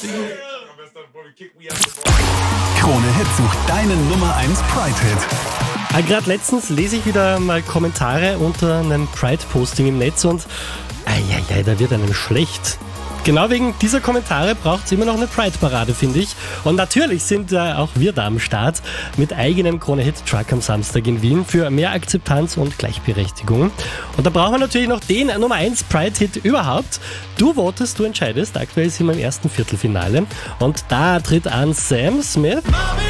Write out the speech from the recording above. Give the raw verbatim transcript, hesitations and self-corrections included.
Krone Hit sucht deinen Nummer eins Pride-Hit. Ah, gerade letztens lese ich wieder mal Kommentare unter einem Pride-Posting im Netz und eieiei, da wird einem schlecht. Genau wegen dieser Kommentare braucht es immer noch eine Pride-Parade, finde ich. Und natürlich sind äh, auch wir da am Start mit eigenem Krone-Hit-Truck am Samstag in Wien für mehr Akzeptanz und Gleichberechtigung. Und da brauchen wir natürlich noch den Nummer eins Pride-Hit überhaupt. Du votest, du entscheidest. Aktuell sind wir im ersten Viertelfinale. Und da tritt an Sam Smith.